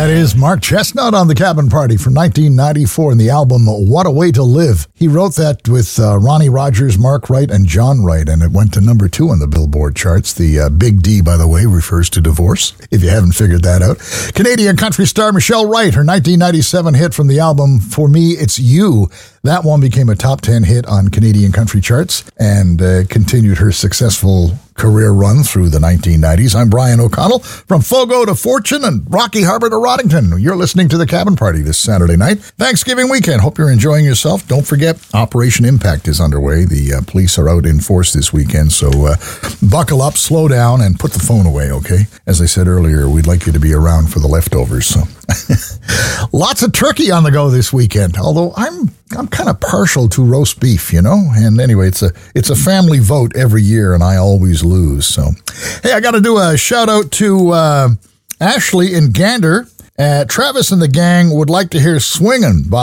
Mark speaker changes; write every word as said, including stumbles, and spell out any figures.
Speaker 1: That is Mark Chestnut on The Cabin Party from nineteen ninety-four in the album What a Way to Live. He wrote that with uh, Ronnie Rogers, Mark Wright, and John Wright, and it went to number two on the Billboard charts. The uh, Big D, by the way, refers to divorce, if you haven't figured that out. Canadian country star Michelle Wright, her nineteen ninety-seven hit from the album For Me, It's You. That one became a top ten hit on Canadian country charts and uh, continued her successful career run through the nineteen nineties. I'm Brian O'Connell from Fogo to Fortune and Rocky Harbor to Roddington. You're listening to The Cabin Party this Saturday night. Thanksgiving weekend. Hope you're enjoying yourself. Don't forget, Operation Impact is underway. The uh, police are out in force this weekend, so uh, buckle up, slow down, and put the phone away, okay? As I said earlier, we'd like you to be around for the leftovers. So, lots of turkey on the go this weekend, although I'm I'm kind of partial to roast beef, you know? And anyway, it's a it's a family vote every year, and I always lose. So, hey, I got to do a shout-out to uh, Ashley in Gander. Uh, Travis and the gang would like to hear Swingin' by